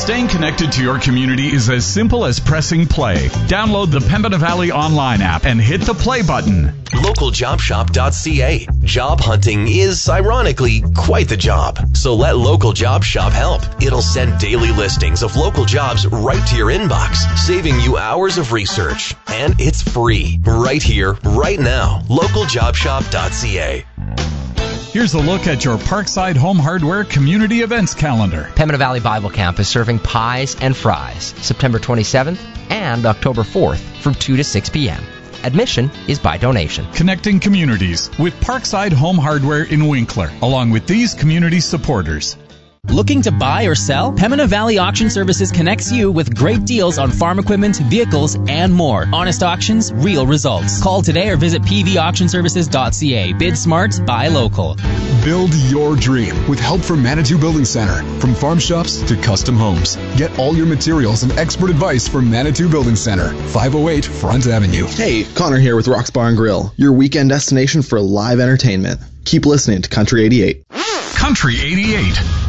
Staying connected to your community is as simple as pressing play. Download the Pembina Valley online app and hit the play button. LocalJobShop.ca. Job hunting is, ironically, quite the job. So let Local Job Shop help. It'll send daily listings of local jobs right to your inbox, saving you hours of research. And it's free. Right here, right now. LocalJobShop.ca. Here's a look at your Parkside Home Hardware community events calendar. Pembina Valley Bible Camp is serving pies and fries September 27th and October 4th from 2 to 6 p.m. Admission is by donation. Connecting communities with Parkside Home Hardware in Winkler, along with these community supporters. Looking to buy or sell? Pembina Valley Auction Services connects you with great deals on farm equipment, vehicles, and more. Honest auctions, real results. Call today or visit pvauctionservices.ca. Bid smart, buy local. Build your dream with help from Manitou Building Center. From farm shops to custom homes. Get all your materials and expert advice from Manitou Building Center, 508 Front Avenue. Hey, Connor here with Rocks Bar and Grill, your weekend destination for live entertainment. Keep listening to Country 88. Country 88.